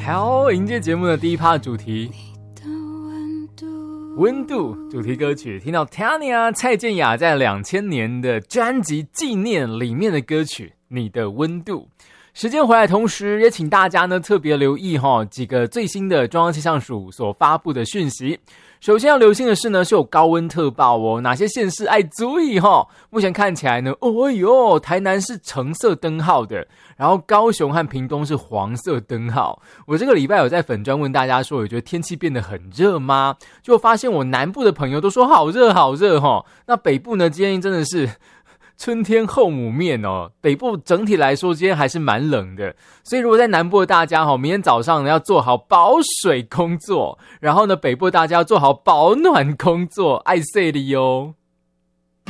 好，迎接节目的第一趴主题温度主题歌曲，听到 Tanya 蔡健雅在2000年的专辑《纪念》里面的歌曲《你的温度》。时间回来同时，也请大家呢特别留意几个最新的中央气象署所发布的讯息。首先要留心的是呢，是有高温特报哦，哪些县市爱注意目前看起来呢，台南是橙色灯号的，然后高雄和屏东是黄色灯号。我这个礼拜有在粉专问大家说，有觉得天气变得很热吗？就发现我南部的朋友都说好热好热那北部呢，今天真的是春天后母面北部整体来说今天还是蛮冷的，所以如果在南部的大家明天早上呢要做好保水工作，然后呢北部的大家要做好保暖工作，爱睡的哟。